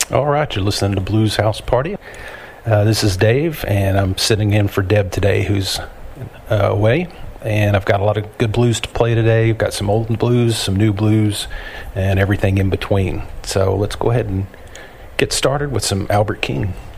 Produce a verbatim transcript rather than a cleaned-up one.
All right, you're listening to Blues House Party. Uh, this is Dave, and I'm sitting in for Deb today, who's uh, away. And I've got a lot of good blues to play today. I've got some old blues, some new blues, and everything in between. So let's go ahead and get started with some Albert King.